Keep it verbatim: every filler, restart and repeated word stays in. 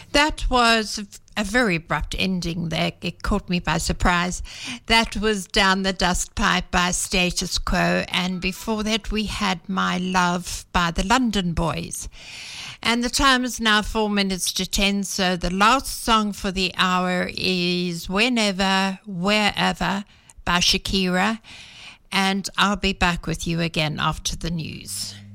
That was a very abrupt ending there. It caught me by surprise. That was Down the Dust Pipe by Status Quo, and before that we had My Love by the London Boys. And the time is now four minutes to ten, so the last song for the hour is Whenever, Wherever by Shakira, and I'll be back with you again after the news.